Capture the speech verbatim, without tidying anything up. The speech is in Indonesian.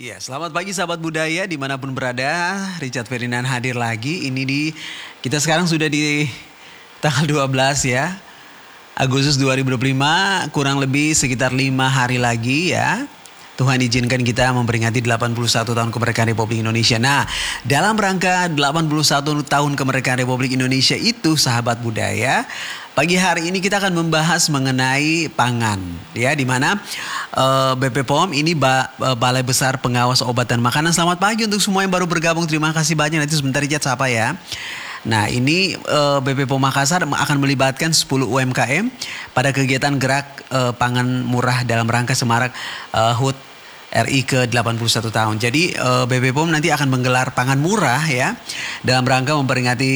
Iya, selamat pagi sahabat budaya dimanapun berada. Richard Ferdinand hadir lagi. Ini di kita sekarang sudah di tanggal dua belas ya, Agustus dua ribu dua puluh lima, kurang lebih sekitar lima hari lagi ya. Tuhan izinkan kita memperingati delapan puluh satu tahun kemerdekaan Republik Indonesia. Nah, dalam rangka delapan puluh satu tahun kemerdekaan Republik Indonesia itu, sahabat budaya, pagi hari ini kita akan membahas mengenai pangan, ya, di mana uh, B P P O M ini ba, uh, Balai Besar Pengawas Obat dan Makanan. Selamat pagi untuk semua yang baru bergabung. Terima kasih banyak. Nanti sebentar Richard sapa ya. Nah, ini uh, B P P O M Makassar akan melibatkan sepuluh U M K M pada kegiatan gerak uh, pangan murah dalam rangka semarak uh, H U T R I ke delapan puluh satu tahun. Jadi uh, B P P O M nanti akan menggelar pangan murah ya dalam rangka memperingati